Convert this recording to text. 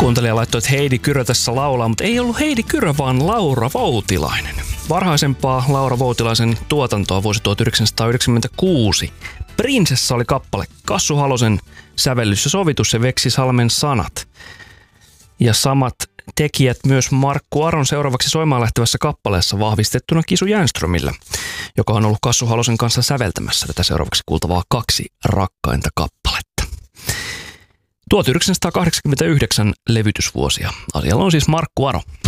Kuuntelija laittoi, että Heidi Kyrö tässä laulaa, mutta ei ollut Heidi Kyrö, vaan Laura Voutilainen. Varhaisempaa Laura Voutilaisen tuotantoa vuosi 1996. Prinsessa oli kappale Kassu Halosen sävellys ja sovitus ja Veksi Salmen sanat. Ja samat tekijät myös Markku Aron seuraavaksi soimaan lähtevässä kappaleessa vahvistettuna Kisu Jänströmillä, joka on ollut Kassu Halosen kanssa säveltämässä tätä seuraavaksi kuultavaa Kaksi rakkainta kappaletta. 1989 levytysvuosia. Asialla on siis Markku Aro.